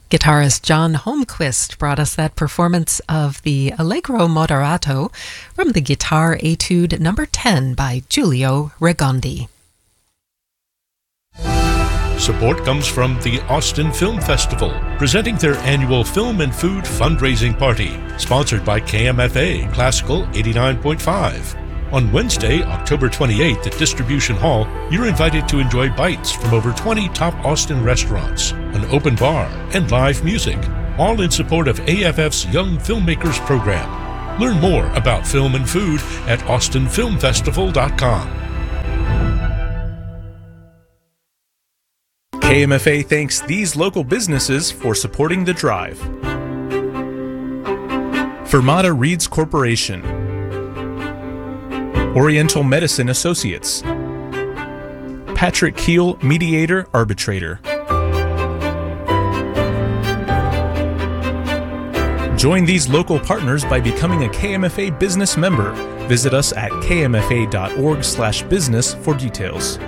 Guitarist John Holmquist brought us that performance of the Allegro Moderato from the Guitar Etude No. 10 by Giulio Regondi. Support comes from the Austin Film Festival, presenting their annual Film and Food fundraising party, sponsored by KMFA Classical 89.5. On Wednesday, October 28th at Distribution Hall, you're invited to enjoy bites from over 20 top Austin restaurants, an open bar, and live music, all in support of AFF's Young Filmmakers program. Learn more about film and food at austinfilmfestival.com. KMFA thanks these local businesses for supporting the drive. Fermata Reeds Corporation, Oriental Medicine Associates, Patrick Keel Mediator Arbitrator. Join these local partners by becoming a KMFA business member. Visit us at kmfa.org/business for details.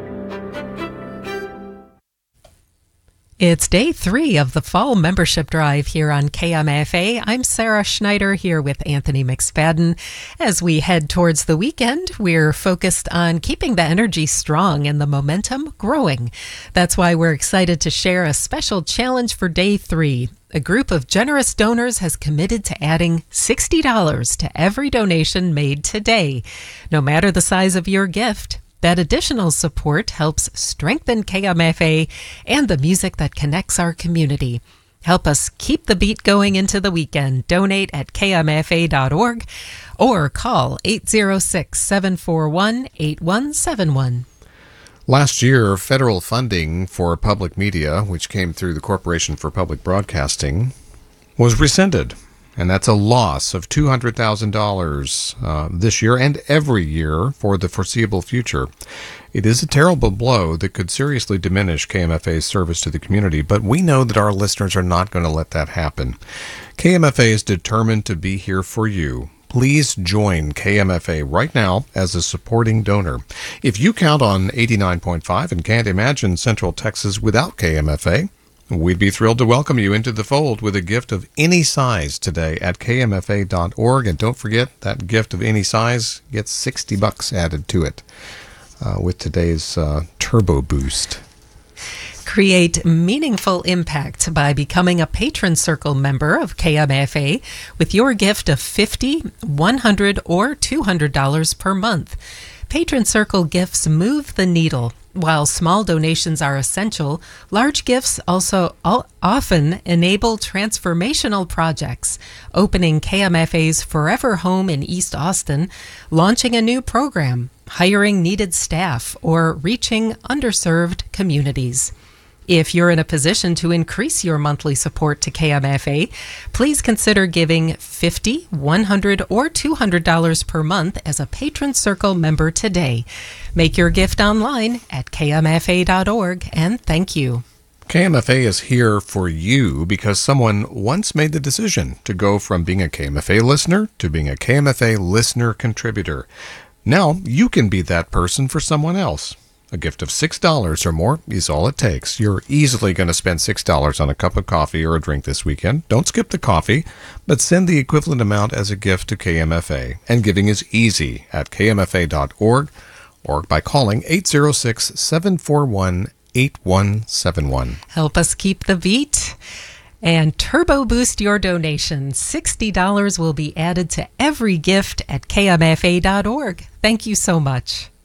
It's day 3 of the fall membership drive here on KMFA. I'm Sarah Schneider here with Anthony McSpadden. As we head towards the weekend, we're focused on keeping the energy strong and the momentum growing. That's why we're excited to share a special challenge for day 3. A group of generous donors has committed to adding $60 to every donation made today, no matter the size of your gift. That additional support helps strengthen KMFA and the music that connects our community. Help us keep the beat going into the weekend. Donate at kmfa.org or call 806-741-8171. Last year, federal funding for public media, which came through the Corporation for Public Broadcasting, was rescinded. And that's a loss of $200,000 this year and every year for the foreseeable future. It is a terrible blow that could seriously diminish KMFA's service to the community, but we know that our listeners are not going to let that happen. KMFA is determined to be here for you. Please join KMFA right now as a supporting donor. If you count on 89.5 and can't imagine Central Texas without KMFA, we'd be thrilled to welcome you into the fold with a gift of any size today at kmfa.org. And don't forget, that gift of any size gets $60 added to it with today's Turbo Boost. Create meaningful impact by becoming a Patron Circle member of KMFA with your gift of $50, $100, or $200 per month. Patron Circle gifts move the needle. While small donations are essential, large gifts also often enable transformational projects, opening KMFA's Forever Home in East Austin, launching a new program, hiring needed staff, or reaching underserved communities. If you're in a position to increase your monthly support to KMFA, please consider giving $50, $100, or $200 per month as a Patron Circle member today. Make your gift online at kmfa.org, and thank you. KMFA is here for you because someone once made the decision to go from being a KMFA listener to being a KMFA listener contributor. Now you can be that person for someone else. A gift of $6 or more is all it takes. You're easily going to spend $6 on a cup of coffee or a drink this weekend. Don't skip the coffee, but send the equivalent amount as a gift to KMFA. And giving is easy at kmfa.org or by calling 806-741-8171. Help us keep the beat and turbo boost your donation. $60 will be added to every gift at kmfa.org. Thank you so much.